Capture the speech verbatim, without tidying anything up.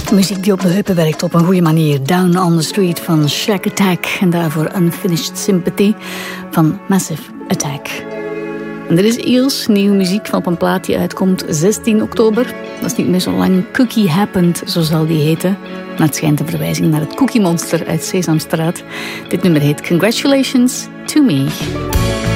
Muziek die op de heupen werkt op een goede manier. Down on the Street van Shack Attack. En daarvoor Unfinished Sympathy van Massive Attack. En dit is Eels, nieuwe muziek van op een plaat die uitkomt zestien oktober. Dat is niet meer zo lang. Cookie Happened, zo zal die heten. Maar het schijnt een verwijzing naar het Cookie Monster uit Sesamstraat. Dit nummer heet Congratulations to Me.